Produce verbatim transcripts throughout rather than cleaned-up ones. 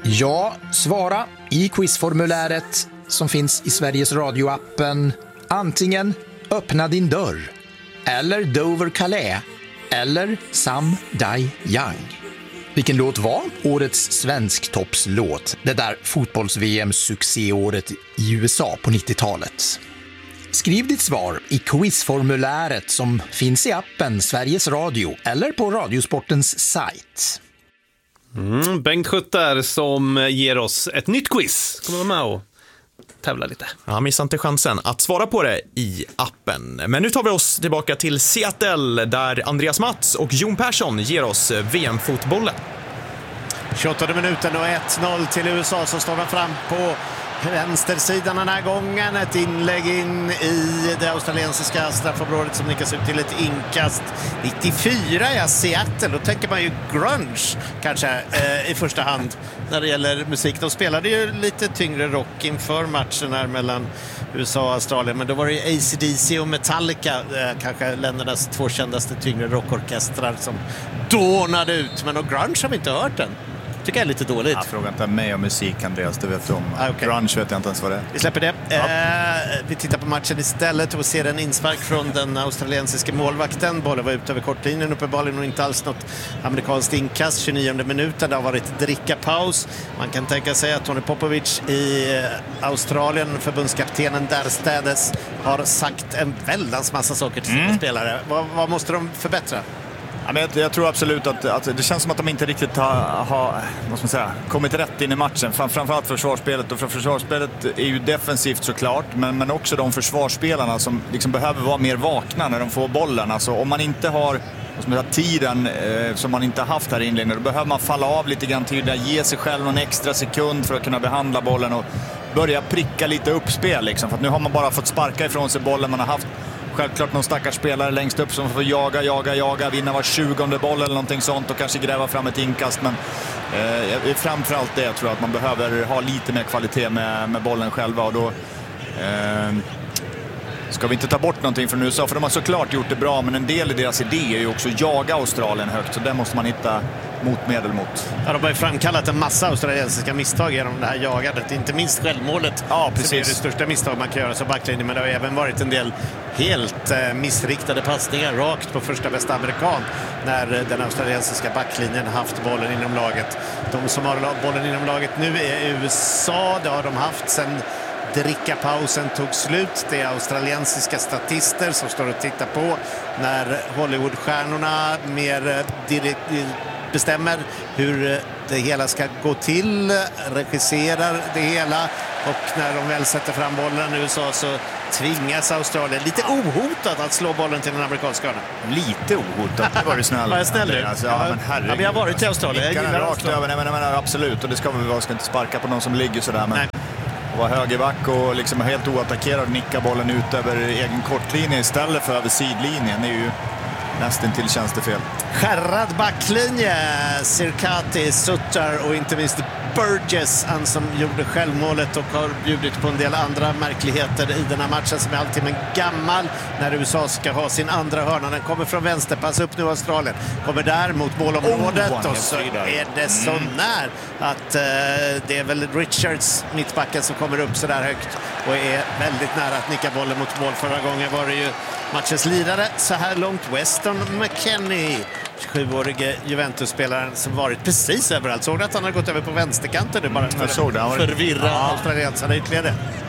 Ja, svara i quizformuläret som finns i Sveriges Radio-appen. Antingen Öppna din dörr, eller Dover Calais, eller Some Die Young. Vilken låt var årets svensktoppslåt? Det där fotbolls-V M-succéåret i U S A på nittiotalet. Skriv ditt svar i quizformuläret som finns i appen Sveriges Radio eller på Radiosportens sajt. Mm, Bengt Schutter som ger oss ett nytt quiz. Kommer vara med och tävla lite. Ja, missa inte chansen att svara på det i appen. Men nu tar vi oss tillbaka till Seattle där Andreas Mats och Jon Persson ger oss V M-fotbollen. tjugoåttonde minuten och ett noll till U S A som står fram på vänstersidan den här gången. Ett inlägg in i det australiensiska straffområdet som nickas ut till ett inkast. nittiofyra, ja, Seattle. Då tänker man ju grunge kanske eh, i första hand när det gäller musik. De spelade ju lite tyngre rock inför matchen här mellan U S A och Australien. Men då var det ju A C D C och Metallica, eh, kanske ländernas två kändaste tyngre rockorkestrar som dånade ut. Men och grunge har vi inte hört än. Tycker jag är lite dåligt. Jag frågar inte mig om musik, Andreas, det vet du om. Ah, okay. Grunge vet jag inte ens vad det är. Vi släpper det. Ja. Eh, vi tittar på matchen istället och ser en inspark från den australiensiska målvakten. Bollen var ute över kortlinjen uppenbarligen och inte alls något amerikanskt inkast. tjugonionde minuten, det har varit drickapaus. Man kan tänka sig att Tony Popovic i Australien, förbundskaptenen därstädes, har sagt en väldans massa saker till sina mm. spelare. Vad, vad måste de förbättra? Ja, men jag, jag tror absolut att, att det känns som att de inte riktigt har, har vad ska man säga, kommit rätt in i matchen. Fram, framförallt försvarsspelet. Och för försvarsspelet är ju defensivt såklart, men, men också de försvarsspelarna som liksom behöver vara mer vakna när de får bollen. Alltså, om man inte har vad ska man säga, tiden eh, som man inte har haft här i inledningen, då behöver man falla av lite grann tydligare, ge sig själv en extra sekund för att kunna behandla bollen och börja pricka lite uppspel. Liksom. För att nu har man bara fått sparka ifrån sig bollen, man har haft självklart någon stackars spelare längst upp som får jaga, jaga, jaga, vinna var tjugonde boll eller någonting sånt och kanske gräva fram ett inkast. Men eh, framförallt det tror jag att man behöver ha lite mer kvalitet med, med bollen själva. Och då eh, ska vi inte ta bort någonting från U S A, för de har såklart gjort det bra, men en del i deras idé är ju också jaga Australien högt, så där måste man hitta motmedel mot. Ja, de har ju framkallat en massa australiensiska misstag genom det här jagandet, inte minst självmålet. Ja, precis. Det är det största misstag man kan göra som backlinje, men det har även varit en del helt eh, missriktade passningar rakt på första bästa amerikan när den australiensiska backlinjen haft bollen inom laget. De som har bollen inom laget nu är U S A, det har de haft sedan drickapausen tog slut. Det är australiensiska statister som står och tittar på när Hollywoodstjärnorna mer direkt bestämmer hur det hela ska gå till, regisserar det hela, och när de väl sätter fram bollen i U S A så tvingas Australien lite ohotat att slå bollen till den amerikanska hörnan. Lite ohotat, det var du snäll. Var jag snäll nu? Alltså, ja, men herregud. Ja, vi har varit i Australien. Jag gillar rakt Australien. över, nej, men, men, absolut, och det ska vi, vi ska inte sparka på någon som ligger sådär, men var högerback och liksom helt oattackerad, nicka bollen ut över egen kortlinje istället för över sidlinjen. Det är ju nästan till tjänstefel. Skärrad backlinje, Sirkati, Sutter och inte minst Burgess, han som gjorde självmålet och har bjudit på en del andra märkligheter i den här matchen som är alltid en gammal när U S A ska ha sin andra hörna. Den kommer från vänster, pass upp nu Australien. Kommer där mot målområdet oh, och så är det så mm. när att uh, det är väl Richards, mittbacken, som kommer upp så där högt och är väldigt nära att nicka bollen mot mål. Förra gången var det ju matchens lidare så här långt, Weston McKennie, tjugosjuårige Juventus-spelaren som varit precis överallt. Såg att han har gått över på vänsterkanten nu bara för såg det. att förvirra ja. australiensarna ytterligare.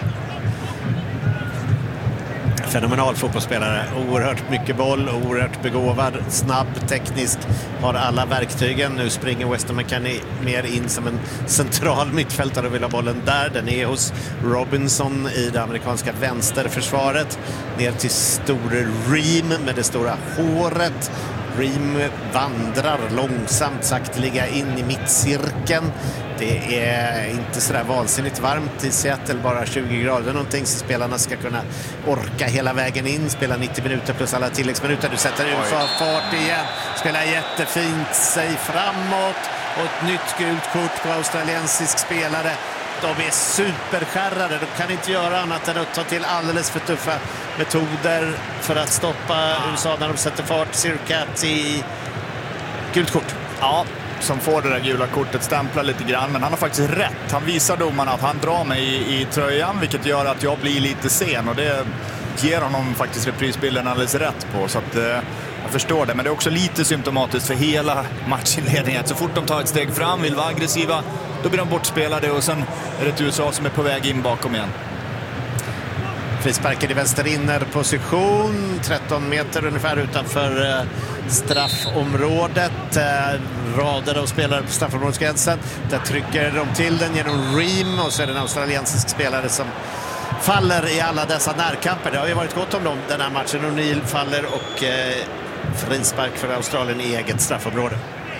Fenomenal fotbollsspelare, oerhört mycket boll, oerhört begåvad, snabb, teknisk, har alla verktygen. Nu springer Weston McKennie mer in som en central mittfältare och vill ha bollen där. Den är hos Robinson i det amerikanska vänsterförsvaret. Ner till store Ream med det stora håret. Ream vandrar långsamt, sakteliga in i mittcirkeln. Det är inte sådär vansinnigt varmt i Seattle, bara tjugo grader någonting, så spelarna ska kunna orka hela vägen in, spela nittio minuter plus alla tilläggsminuter. Du sätter U S A fart igen, spelar jättefint sig framåt och ett nytt gult kort på australiensisk spelare. De är superskärrade, de kan inte göra annat än att ta till alldeles för tuffa metoder för att stoppa U S A när de sätter fart. Sirkati, gult kort. Ja, som får det där gula kortet stämplar lite grann, men han har faktiskt rätt. Han visar domarna att han drar mig i, i tröjan, vilket gör att jag blir lite sen, och det ger honom faktiskt reprisbilden alldeles rätt på, så att eh, jag förstår det. Men det är också lite symptomatiskt för hela matchinledningen. Så fort de tar ett steg fram, vill vara aggressiva, då blir de bortspelade, och sen är det ett U S A som är på väg in bakom igen. Frisparken i vänster innerposition, tretton meter ungefär utanför eh, straffområdet. Eh, rader av spelare på straffområdesgränsen. Där trycker de till den genom Ream, och så är det en australiensisk spelare som faller i alla dessa närkamper. Det har ju varit gott om dem den här matchen. O'Neill faller och eh, frispark för Australien i eget straffområde.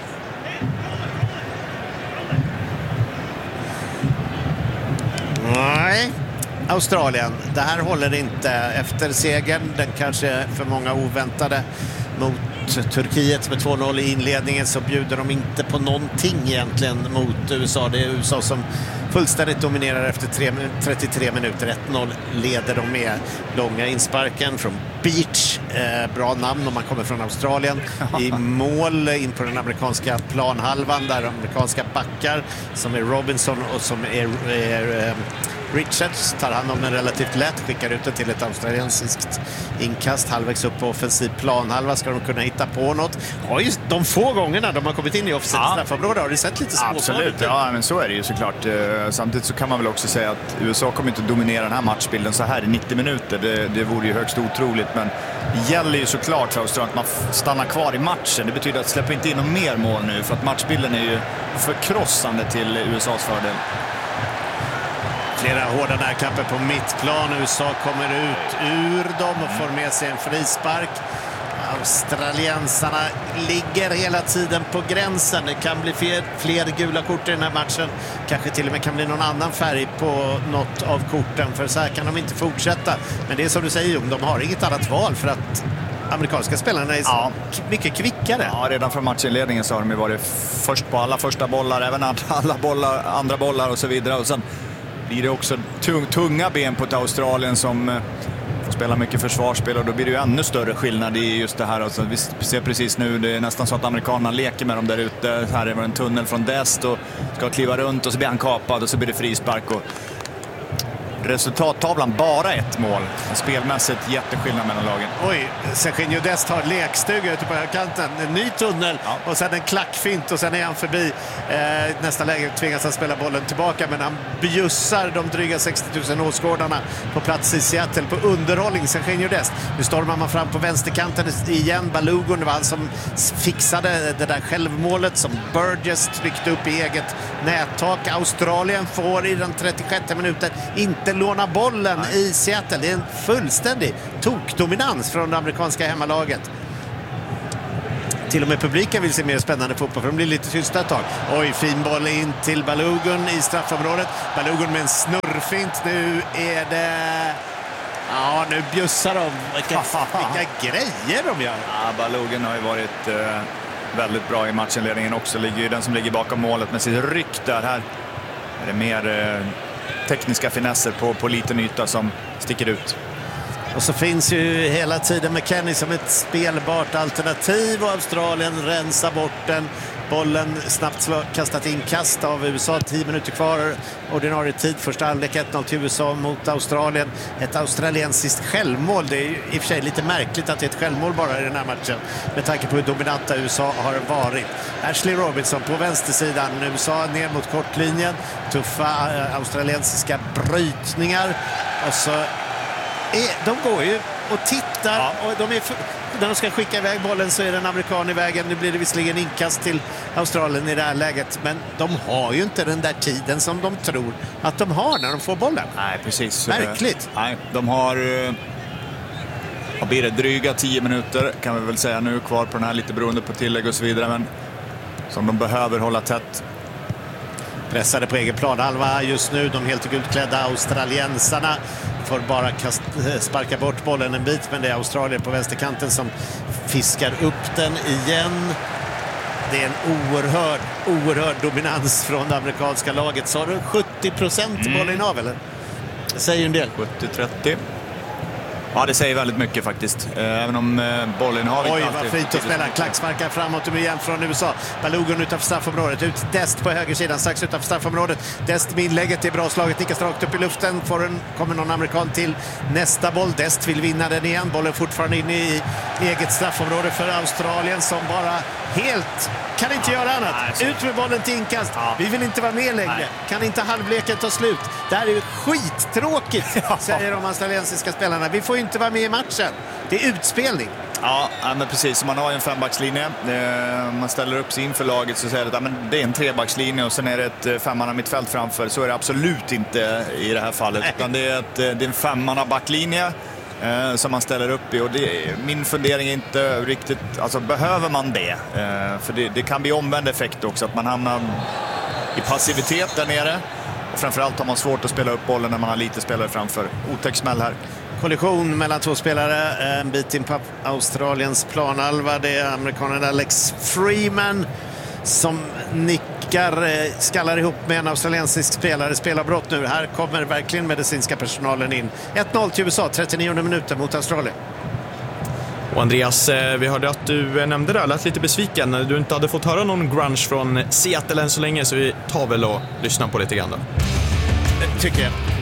Nej, Australien, det här håller inte efter segern. Den kanske för många oväntade mot Turkiet med två noll i inledningen, så bjuder de inte på någonting egentligen mot U S A. Det är U S A som fullständigt dominerar efter trettiotre minuter. ett noll leder de med. Långa insparken från Beach, eh, bra namn om man kommer från Australien, i mål in på den amerikanska planhalvan, där amerikanska backar som är Robinson och som är, är eh, Richards tar hand om den relativt lätt, skickar ut den till ett australiensiskt inkast halvvägs upp på offensiv planhalva. Ska de kunna hitta på något? Ja, just de få gångerna de har kommit in i offensiv ja. straffområde har det sett lite småfarligt. Absolut, ja, men så är det ju såklart. Samtidigt så kan man väl också säga att U S A kommer inte att dominera den här matchbilden så här i nittio minuter. Det, det vore ju högst otroligt, men det gäller ju såklart för Australien att man stannar kvar i matchen. Det betyder att släppa inte in någon mer mål nu, för att matchbilden är ju förkrossande till U S A:s fördel. Flera hårda närkamper på mittplan. U S A kommer ut ur dem och får med sig en frispark. Australiensarna ligger hela tiden på gränsen. Det kan bli fler, fler gula kort i den här matchen. Kanske till och med kan bli någon annan färg på något av korten, för så här kan de inte fortsätta. Men det är som du säger, de har inget annat val, för att amerikanska spelarna är ja. mycket kvickare. Ja, redan från matchinledningen så har de ju varit först på alla första bollar, även alla bollar, andra bollar och så vidare. Och sen blir det också tung, tunga ben på ett Australien som eh, får spela mycket försvarsspel, och då blir det ju ännu större skillnad i just det här. Alltså, vi ser precis nu, det är nästan så att amerikanerna leker med dem där ute. Här är det en tunnel från Dest och ska kliva runt, och så blir han kapad och så blir det frispark. Och resultattavlan bara ett mål. Spelmässigt jätteskillnad mellan lagen. Oj, Serginho Dest har lekstuga ute på högerkanten. En ny tunnel ja. och sen en klackfint, och sen är han förbi. Eh, nästa läge tvingas han spela bollen tillbaka, men han bjussar de dryga sextio tusen åskådarna på plats i Seattle på underhållning. Serginho Dest. Nu stormar man fram på vänsterkanten igen. Balogun, det var han som fixade det där självmålet som Burgess tryckte upp i eget nättak. Australien får i den trettiosjätte minuten inte låna bollen Nej. i Seattle. Det är en fullständig tokdominans från det amerikanska hemmalaget. Till och med publiken vill se mer spännande fotboll, för de blir lite tysta ett tag. Oj, fin boll in till Balogun i straffområdet. Balogun med en snurrfint. Nu är det... Ja, nu bjussar de. Vilka, vilka grejer de gör. Ja, Balogun har ju varit eh, väldigt bra i matchinledningen också. Ligger ju den som ligger bakom målet med sitt ryck där. Här är det mer... Eh, tekniska finesser på, på liten yta som sticker ut. Och så finns ju hela tiden McKennie som ett spelbart alternativ, och Australien rensar bort den. Bollen snabbt slå, kastat in kast av U S A, tio minuter kvar ordinarie tid, första halvlek ett noll till U S A mot Australien. Ett australiensiskt självmål. Det är ju i och för sig lite märkligt att det är ett självmål bara i den här matchen, med tanke på hur dominanta U S A har varit. Ashley Robinson på vänstersidan, U S A ner mot kortlinjen, tuffa äh, australiensiska brytningar, och så är, de går ju och tittar ja. och de är för, när de ska skicka iväg bollen så är det en amerikan i vägen. Nu blir det visserligen inkast till Australien i det här läget, men de har ju inte den där tiden som de tror att de har när de får bollen. Nej, precis. Märkligt. Nej, de har vad blir det, dryga tio minuter kan vi väl säga nu kvar på den här, lite beroende på tillägg och så vidare, men som de behöver hålla tätt. Pressade på egen planhalva just nu, de helt guldklädda australiensarna får bara kast, sparka bort bollen en bit, men det är Australien på vänsterkanten som fiskar upp den igen. Det är en oerhörd, oerhörd dominans från det amerikanska laget. Så har du sjuttio procent i bollen av, eller? Det säger en del. sjuttio trettio. Ja, det säger väldigt mycket faktiskt. Även om bollen har... Oj, vad fint att spela. Klacksparkar framåt och igen från U S A. Balogun utanför straffområdet. Ut Dest på högersidan, strax utanför straffområdet. Dest med inlägget är bra slaget. Nickas rakt upp i luften. Får en, kommer någon amerikan till nästa boll. Dest vill vinna den igen. Bollen fortfarande inne i eget straffområde för Australien som bara helt kan inte göra annat. Ut med bollen till inkast. Vi vill inte vara med längre. Nej. Kan inte halvleken ta slut. Det här är ju skittråkigt, säger de australiensiska spelarna. Vi får ju inte vara med i matchen. Det är utspelning. Ja, men precis. Man har ju en fembackslinje. Man ställer upp sig inför laget så säger det att ja, det är en trebackslinje och sen är det ett femmanna mittfält framför. Så är det absolut inte i det här fallet. Utan det är, ett, det är en femmanna backlinje eh, som man ställer upp i. Och det, min fundering är inte riktigt... Alltså, behöver man det? Eh, för det, det kan bli omvänd effekt också. Att man hamnar i passivitet där nere. Och framförallt har man svårt att spela upp bollen när man har lite spelare framför. Otäck smäll här. Kollision mellan två spelare, en bit in på Australiens planhalva. Det är amerikanen Alex Freeman som nickar, skallar ihop med en australiensisk spelare. Spelarbrott nu. Här kommer verkligen medicinska personalen in. ett noll till U S A, trettionionde minuten mot Australien. Och Andreas, vi hörde att du nämnde det, lät lite besviken när du inte hade fått höra någon grunge från Seattle än så länge, så vi tar väl och lyssnar på lite grann då. Tycker jag.